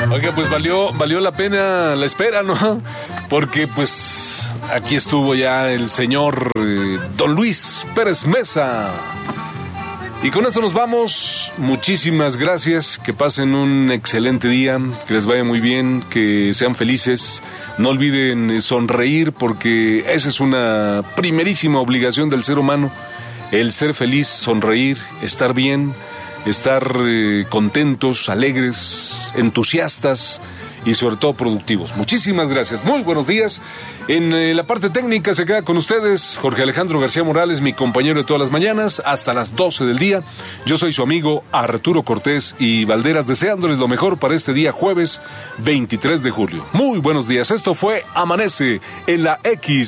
Oiga, pues valió la pena la espera, ¿no? Porque pues aquí estuvo ya el señor Don Luis Pérez Mesa. Y con esto nos vamos. Muchísimas gracias. Que pasen un excelente día. Que les vaya muy bien. Que sean felices. No olviden sonreír porque esa es una primerísima obligación del ser humano. El ser feliz, sonreír, estar bien, estar contentos, alegres, entusiastas y sobre todo productivos. Muchísimas gracias. Muy buenos días. En la parte técnica se queda con ustedes Jorge Alejandro García Morales, mi compañero de todas las mañanas, hasta las 12 del día. Yo soy su amigo Arturo Cortés y Valderas, deseándoles lo mejor para este día jueves 23 de julio. Muy buenos días. Esto fue Amanece en la X